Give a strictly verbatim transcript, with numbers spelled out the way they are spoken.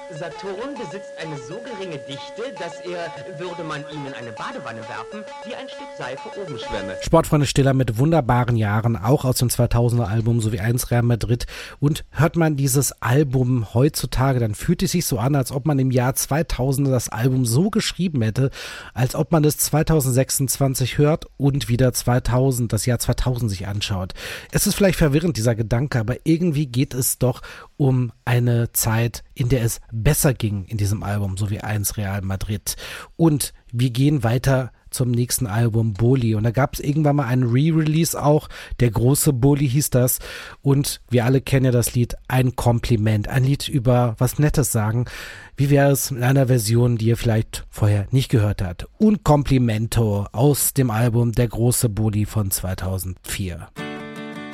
Saturn besitzt eine so geringe Dichte, dass er, würde man ihn in eine Badewanne werfen, wie ein Stück Seife oben schwämme. Sportfreunde Stiller mit wunderbaren Jahren, auch aus dem zweitausender Album sowie eins Real Madrid. Und hört man dieses Album heutzutage, dann fühlt es sich so an, als ob man im Jahr zweitausend das Album so geschrieben hätte, als ob man es zweitausendsechsundzwanzig hört und wieder zweitausend, das Jahr zweitausend sich anschaut. Es ist vielleicht verwirrend, dieser Gedanke, aber irgendwie geht es doch um eine Zeit, in der es besser ging in diesem Album, so wie eins Real Madrid. Und wir gehen weiter zum nächsten Album, Boli. Und da gab es irgendwann mal einen Re-Release auch. Der große Boli hieß das. Und wir alle kennen ja das Lied Ein Kompliment. Ein Lied über was Nettes sagen. Wie wäre es in einer Version, die ihr vielleicht vorher nicht gehört habt? Un Complimento aus dem Album Der große Boli von zweitausendvier.